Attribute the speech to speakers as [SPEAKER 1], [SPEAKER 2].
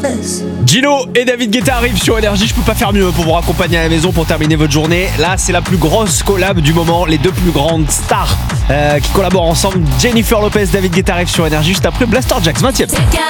[SPEAKER 1] Gino et David Guetta arrivent sur Énergie. Je peux pas faire mieux pour vous accompagner à la maison pour terminer votre journée. Là, c'est la plus grosse collab du moment. Les deux plus grandes stars qui collaborent ensemble. Jennifer Lopez, David Guetta arrivent sur Énergie juste après Blaster Jaxx 20e.